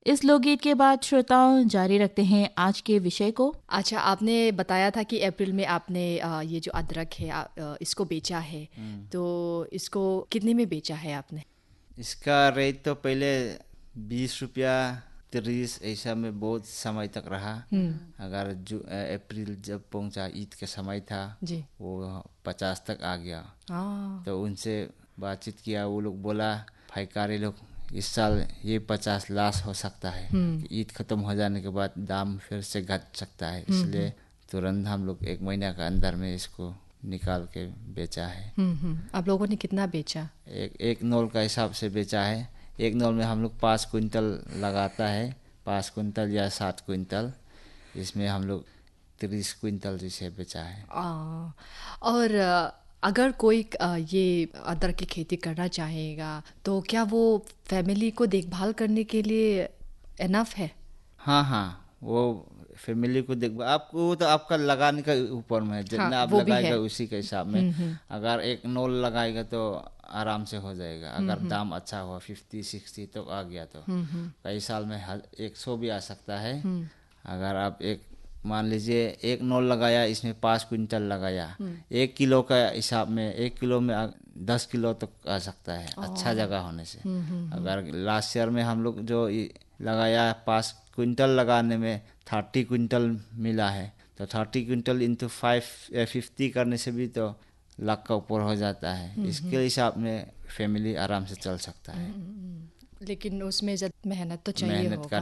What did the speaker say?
इस लोकगीत के बाद श्रोताओं जारी रखते हैं आज के विषय को। अच्छा, आपने बताया था कि अप्रैल में आपने ये जो अदरक है इसको बेचा है, तो इसको कितने में बेचा है आपने? इसका रेट तो पहले 20 रुपया 30 ऐसा में बहुत समय तक रहा। अगर जो अप्रैल जब पहुंचा, ईद का समय था जी। वो 50 तक आ गया। हाँ। तो उनसे बातचीत किया, वो लोग बोला भाईकारी लोग इस साल ये 50 लॉस हो सकता है, ईद खत्म हो जाने के बाद दाम फिर से घट सकता है, इसलिए तुरंत हम लोग 1 महीना का अंदर में इसको निकाल के बेचा है। आप लोगों ने कितना बेचा? एक नौल का हिसाब से बेचा है। एक नौल में हम लोग 5 क्विंटल लगाता है, 5 क्विंटल या 7 क्विंटल, इसमें हम लोग 30 क्विंटल जैसे बेचा है। और अगर कोई ये अदरक की खेती करना चाहेगा तो क्या वो फैमिली को देखभाल करने के लिए इनफ है? हाँ, वो फैमिली को देख, आपको तो आपका लगाने का ऊपर में है, जितना आप वो भी लगाएगा है। उसी के हिसाब में। अगर एक नौल लगाएगा तो आराम से हो जाएगा। अगर दाम अच्छा हुआ 50-60 तो आ गया तो कई साल में 100 भी आ सकता है। अगर आप मान लीजिए एक नौल लगाया, इसमें 5 क्विंटल लगाया, 1 किलो का हिसाब में 1 किलो में 10 किलो तक आ सकता है, अच्छा जगह होने से। अगर लास्ट ईयर में हम लोग जो लगाया 5 क्विंटल लगाने में 30 क्विंटल मिला है, तो 30 क्विंटल इंटू 50 करने से भी तो लाख का ऊपर हो जाता है। इसके हिसाब में फैमिली आराम से चल सकता है। लेकिन उसमें जब मेहनत तो चाहिए मेहनत होगा।